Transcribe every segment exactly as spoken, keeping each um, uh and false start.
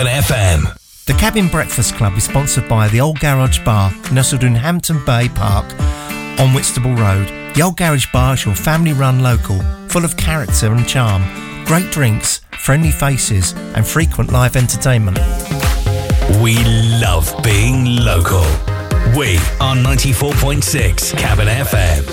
Cabin F M. The Cabin Breakfast Club is sponsored by the Old Garage Bar, nestled in Hampton Bay Park on Whitstable Road. The Old Garage Bar is your family-run local, full of character and charm, great drinks, friendly faces and frequent live entertainment. We love being local. We are ninety-four point six Cabin F M.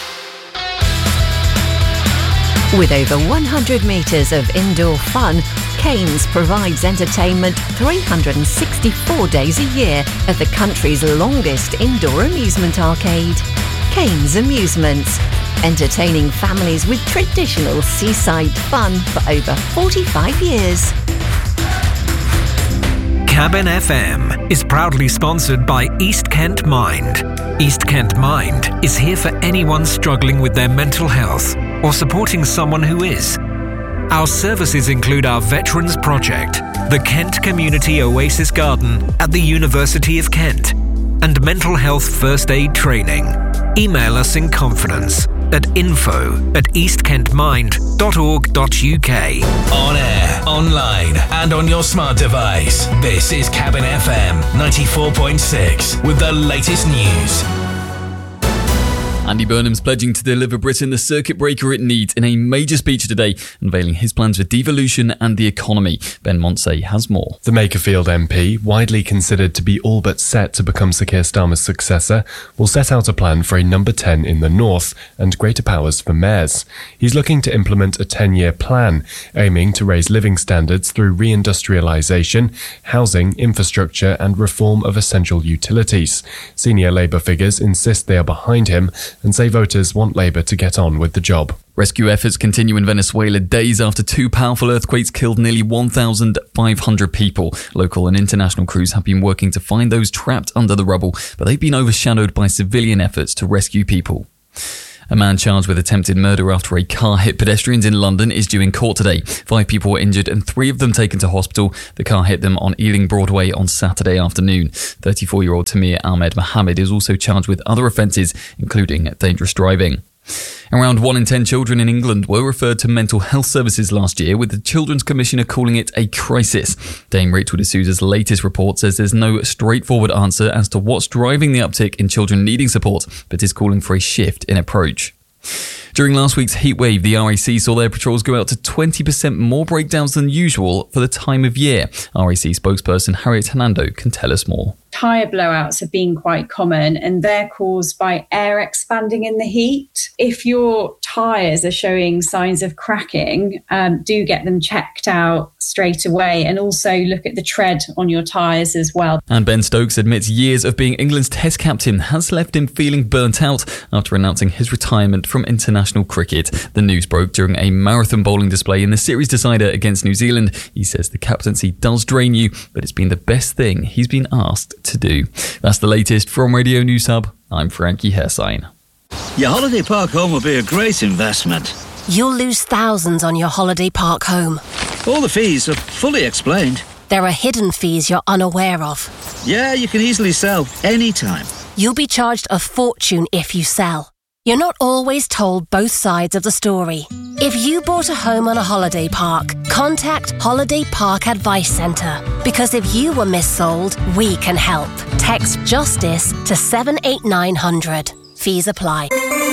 With over one hundred metres of indoor fun, Cairns provides entertainment three hundred sixty-four days a year at the country's longest indoor amusement arcade. Cairns Amusements, entertaining families with traditional seaside fun for over forty-five years. Cabin F M is proudly sponsored by East Kent Mind. East Kent Mind is here for anyone struggling with their mental health or supporting someone who is. Our services include our Veterans Project, the Kent Community Oasis Garden at the University of Kent, and mental health first aid training. Email us in confidence at info at eastkentmind dot org dot U K. On air, online and on your smart device. This is Cabin F M ninety-four point six with the latest news. Andy Burnham's pledging to deliver Britain the circuit breaker it needs in a major speech today, unveiling his plans for devolution and the economy. Ben Monsey has more. The Makerfield M P, widely considered to be all but set to become Sir Keir Starmer's successor, will set out a plan for a number ten in the north and greater powers for mayors. He's looking to implement a ten-year plan, aiming to raise living standards through reindustrialisation, housing, infrastructure and reform of essential utilities. Senior Labour figures insist they are behind him and say voters want Labour to get on with the job. Rescue efforts continue in Venezuela days after two powerful earthquakes killed nearly one thousand five hundred people. Local and international crews have been working to find those trapped under the rubble, but they've been overshadowed by civilian efforts to rescue people. A man charged with attempted murder after a car hit pedestrians in London is due in court today. Five people were injured and three of them taken to hospital. The car hit them on Ealing Broadway on Saturday afternoon. thirty-four-year-old Tamir Ahmed Mohammed is also charged with other offences, including dangerous driving. Around one in ten children in England were referred to mental health services last year, with the Children's Commissioner calling it a crisis. Dame Rachel D'Souza's latest report says there's no straightforward answer as to what's driving the uptick in children needing support, but is calling for a shift in approach. During last week's heatwave, the R A C saw their patrols go out to twenty percent more breakdowns than usual for the time of year. R A C spokesperson Harriet Hernando can tell us more. Tyre blowouts have been quite common and they're caused by air expanding in the heat. If your tyres are showing signs of cracking, um, do get them checked out straight away and also look at the tread on your tyres as well. And Ben Stokes admits years of being England's Test captain has left him feeling burnt out after announcing his retirement from international cricket. The news broke during a marathon bowling display in the series decider against New Zealand. He says the captaincy does drain you, but it's been the best thing he's been asked to do. That's the latest from Radio News Hub. I'm Frankie Hersign. Your holiday park home will be a great investment. You'll lose thousands on your holiday park home. All the fees are fully explained. There are hidden fees you're unaware of. Yeah, you can easily sell anytime. You'll be charged a fortune if you sell. You're not always told both sides of the story. If you bought a home on a holiday park, contact Holiday Park Advice Centre. Because if you were missold, we can help. Text JUSTICE to seven eight nine hundred. Fees apply.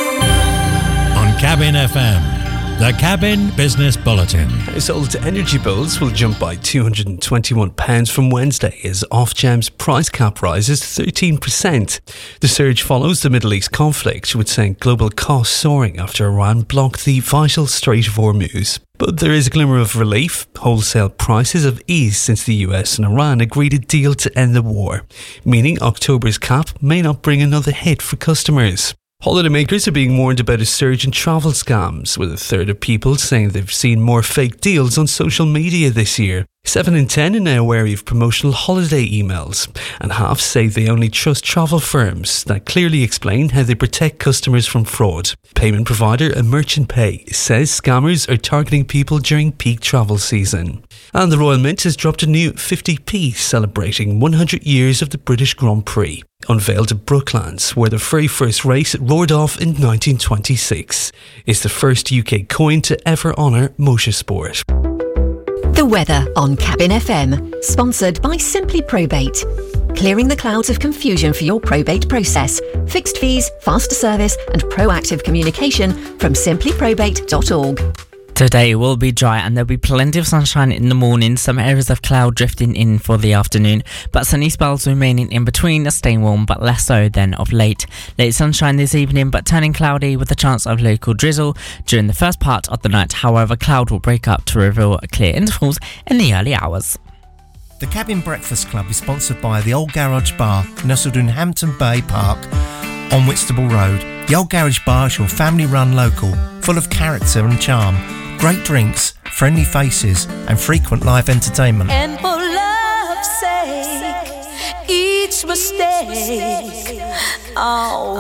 On Cabin F M, the Cabin Business Bulletin. Household energy bills will jump by two hundred twenty-one pounds from Wednesday as Ofgem's price cap rises thirteen percent. The surge follows the Middle East conflict, which sent global costs soaring after Iran blocked the vital Strait of Hormuz. But there is a glimmer of relief. Wholesale prices have eased since the U S and Iran agreed a deal to end the war, meaning October's cap may not bring another hit for customers. Holidaymakers are being warned about a surge in travel scams, with a third of people saying they've seen more fake deals on social media this year. Seven in ten are now wary of promotional holiday emails, and half say they only trust travel firms that clearly explain how they protect customers from fraud. Payment provider Merchant Pay says scammers are targeting people during peak travel season. And the Royal Mint has dropped a new fifty p celebrating one hundred years of the British Grand Prix, unveiled at Brooklands, where the very first race roared off in nineteen twenty-six. It's the first U K coin to ever honour motorsport. The weather on Cabin F M, Sponsored by Simply Probate. Clearing the clouds of confusion for your probate process. Fixed fees, faster service and proactive communication from simply probate dot org. Today will be dry and there'll be plenty of sunshine in the morning, some areas of cloud drifting in for the afternoon, but sunny spells remaining in between, staying warm but less so than of late. Late sunshine this evening but turning cloudy with a chance of local drizzle during the first part of the night. However, cloud will break up to reveal clear intervals in the early hours. The Cabin Breakfast Club is sponsored by the Old Garage Bar, nestled in Hampton Bay Park on Whitstable Road. The Old Garage Bar is your family-run local, full of character and charm. Great drinks, friendly faces and frequent live entertainment. And for love's sake, each mistake, oh.